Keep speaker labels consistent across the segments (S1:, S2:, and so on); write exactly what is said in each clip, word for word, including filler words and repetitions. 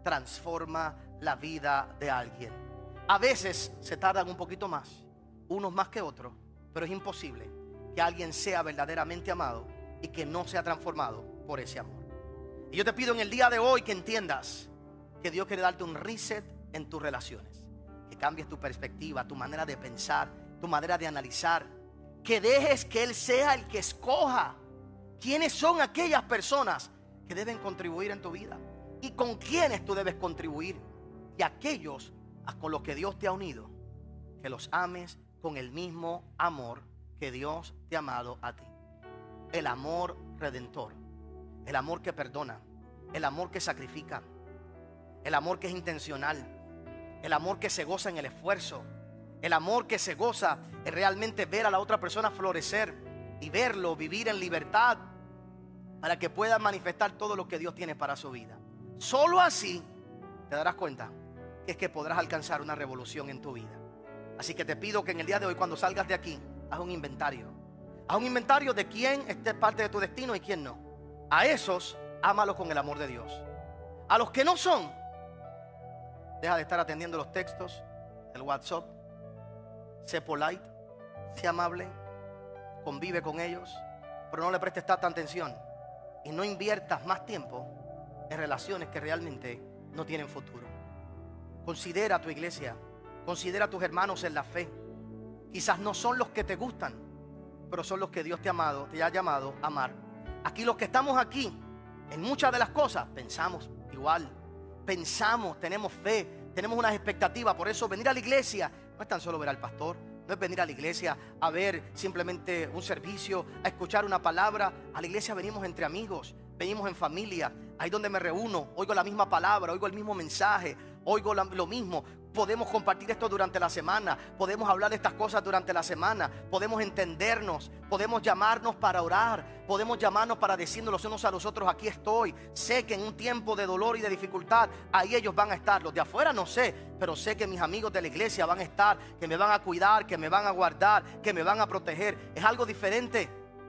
S1: transforma la vida de alguien. A veces se tardan un poquito más, unos más que otros, pero es imposible que alguien sea verdaderamente amado y que no sea transformado por ese amor. Y yo te pido en el día de hoy que entiendas que Dios quiere darte un reset en tus relaciones, que cambies tu perspectiva, tu manera de pensar, tu manera de analizar, que dejes que Él sea el que escoja quiénes son aquellas personas que deben contribuir en tu vida y con quiénes tú debes contribuir, y aquellos con los que Dios te ha unido, que los ames con el mismo amor que Dios te ha amado a ti. El amor redentor, el amor que perdona, el amor que sacrifica, el amor que es intencional, el amor que se goza en el esfuerzo, el amor que se goza en realmente ver a la otra persona florecer y verlo vivir en libertad para que pueda manifestar todo lo que Dios tiene para su vida. Solo así te darás cuenta que es que podrás alcanzar una revolución en tu vida. Así que te pido que en el día de hoy, cuando salgas de aquí, haz un inventario. Haz un inventario de quién esté parte de tu destino y quién no. A esos, ámalos con el amor de Dios. A los que no son, deja de estar atendiendo los textos, el WhatsApp. Sé polite, sé amable, convive con ellos, pero no le prestes tanta atención y no inviertas más tiempo en relaciones que realmente no tienen futuro. Considera a tu iglesia, considera a tus hermanos en la fe. Quizás no son los que te gustan, pero son los que Dios te ha amado, te ha llamado a amar. Aquí los que estamos aquí, en muchas de las cosas pensamos igual, pensamos, tenemos fe, tenemos unas expectativas. Por eso venir a la iglesia no es tan solo ver al pastor, no es venir a la iglesia a ver simplemente un servicio, a escuchar una palabra. A la iglesia venimos entre amigos, venimos en familia, ahí donde me reúno, oigo la misma palabra, oigo el mismo mensaje, oigo lo mismo. Podemos compartir esto durante la semana, podemos hablar de estas cosas durante la semana, podemos entendernos, podemos llamarnos para orar, podemos llamarnos para decirnos los unos a los otros: aquí estoy. Sé que en un tiempo de dolor y de dificultad, ahí ellos van a estar. Los de afuera no sé, pero sé que mis amigos de la iglesia van a estar, que me van a cuidar, que me van a guardar, que me van a proteger. Es algo diferente.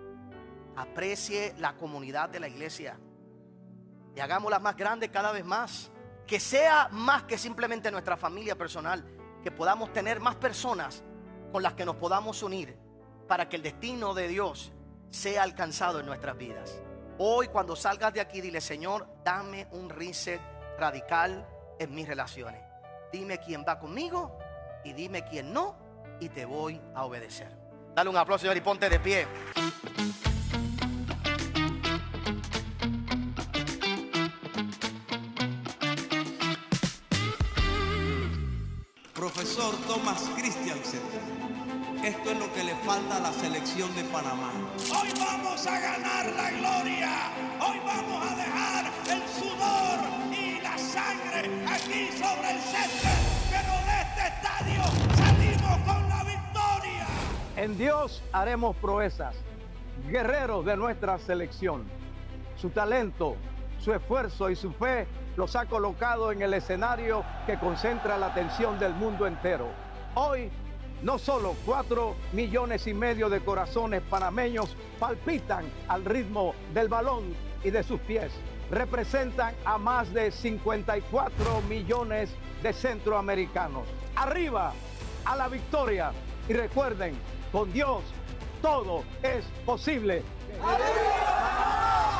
S1: Aprecie la comunidad de la iglesia y hagámosla más grande cada vez más. Que sea más que simplemente nuestra familia personal, que podamos tener más personas con las que nos podamos unir para que el destino de Dios sea alcanzado en nuestras vidas. Hoy, cuando salgas de aquí, dile: Señor, dame un reset radical en mis relaciones. Dime quién va conmigo y dime quién no, y te voy a obedecer. Dale un aplauso, Señor, y ponte de pie.
S2: Profesor Thomas Christiansen, esto es lo que le falta a la selección de Panamá.
S3: Hoy vamos a ganar la gloria. Hoy vamos a dejar el sudor y la sangre aquí sobre el césped. Pero de este estadio salimos con la victoria.
S4: En Dios haremos proezas. Guerreros de nuestra selección. Su talento, su esfuerzo y su fe los ha colocado en el escenario que concentra la atención del mundo entero. Hoy, no solo cuatro millones y medio de corazones panameños palpitan al ritmo del balón y de sus pies. Representan a más de cincuenta y cuatro millones de centroamericanos. Arriba, a la victoria. Y recuerden, con Dios todo es posible. ¡Aleluya!